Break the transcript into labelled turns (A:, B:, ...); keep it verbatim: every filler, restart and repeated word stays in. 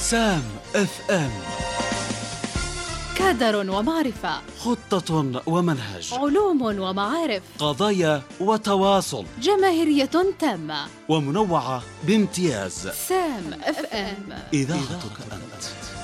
A: سام اف ام.
B: كادر ومعرفة،
A: خطة ومنهج،
B: علوم ومعارف،
A: قضايا وتواصل،
B: جماهيرية تامة
A: ومنوعة بامتياز.
B: سام اف ام،
A: إذاعتك أنت.